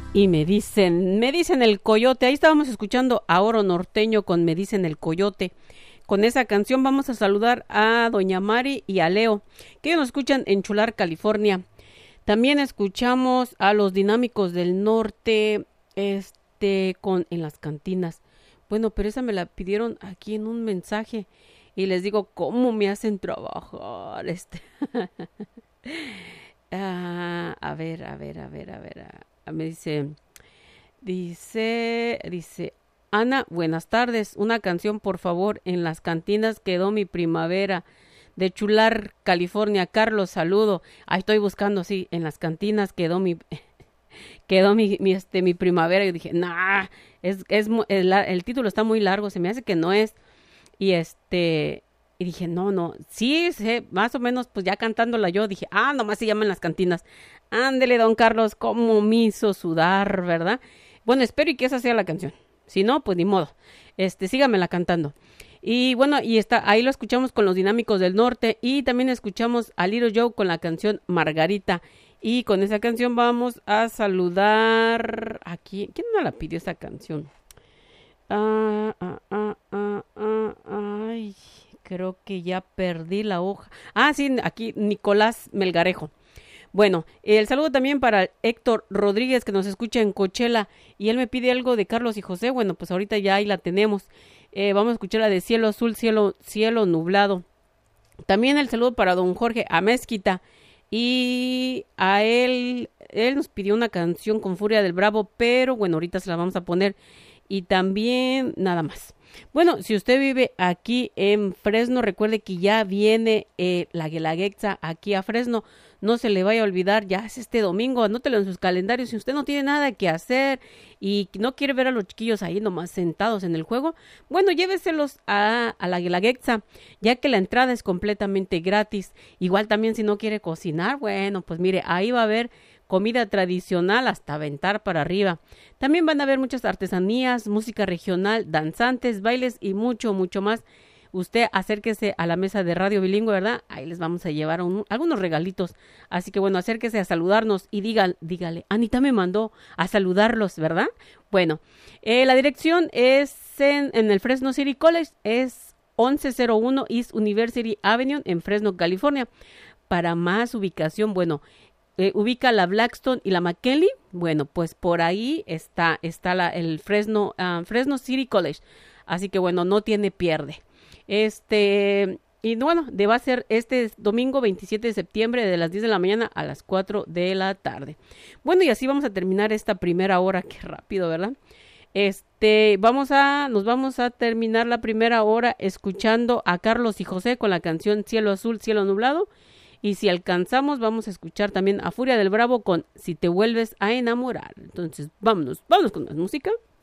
Y me dicen el coyote. Ahí estábamos escuchando a Oro Norteño con Me dicen el coyote. Con esa canción vamos a saludar a Doña Mari y a Leo, que nos escuchan en Chular, California. También escuchamos a los Dinámicos del Norte, en las cantinas. Bueno, pero esa me la pidieron aquí en un mensaje y les digo, ¿cómo me hacen trabajar? A ver. Me dice, Ana, buenas tardes. Una canción, por favor. En las cantinas quedó mi primavera. De Chular, California. Carlos, saludo. Ahí estoy buscando, sí. En las cantinas quedó mi primavera. Yo dije, nah, el título está muy largo. Se me hace que no es. Y y dije, no, sí, más o menos, pues ya cantándola yo, dije, nomás se llaman las cantinas. Ándele, don Carlos, cómo me hizo sudar, ¿verdad? Bueno, espero y que esa sea la canción. Si no, pues ni modo. Sígamela cantando. Y bueno, ahí lo escuchamos con los Dinámicos del Norte y también escuchamos a Little Joe con la canción Margarita. Y con esa canción vamos a saludar aquí. ¿Quién me la pidió esa canción? Ay, creo que ya perdí la hoja. Sí, aquí Nicolás Melgarejo. Bueno, el saludo también para Héctor Rodríguez, que nos escucha en Coachella, y él me pide algo de Carlos y José. Bueno, pues ahorita ya ahí la tenemos. Vamos a escuchar la de Cielo Azul, Cielo Nublado. También el saludo para don Jorge Amezquita, y a él nos pidió una canción con Furia del Bravo, pero bueno, ahorita se la vamos a poner. Y también nada más. Bueno, si usted vive aquí en Fresno, recuerde que ya viene la Guelaguetza aquí a Fresno. No se le vaya a olvidar, ya es este domingo, anótelo en sus calendarios. Si usted no tiene nada que hacer y no quiere ver a los chiquillos ahí nomás sentados en el juego, bueno, lléveselos a la Guelaguetza, ya que la entrada es completamente gratis. Igual también si no quiere cocinar, bueno, pues mire, ahí va a haber comida tradicional hasta aventar para arriba. También van a haber muchas artesanías, música regional, danzantes, bailes y mucho, mucho más. Usted acérquese a la mesa de Radio Bilingüe, ¿verdad? Ahí les vamos a llevar algunos regalitos. Así que bueno, acérquese a saludarnos y dígale, Anita me mandó a saludarlos, ¿verdad? Bueno, la dirección es en el Fresno City College, es 1101 East University Avenue en Fresno, California. Para más ubicación, bueno, ubica la Blackstone y la McKinley. Bueno, pues por ahí está el Fresno City College. Así que bueno, no tiene pierde. Y bueno, va a ser este domingo 27 de septiembre de las 10 de la mañana a las 4 de la tarde. Bueno, y así vamos a terminar esta primera hora. Qué rápido, ¿verdad? Nos vamos a terminar la primera hora escuchando a Carlos y José con la canción Cielo Azul, Cielo Nublado. Y si alcanzamos, vamos a escuchar también a Furia del Bravo con Si te vuelves a enamorar. Entonces, vámonos con más música.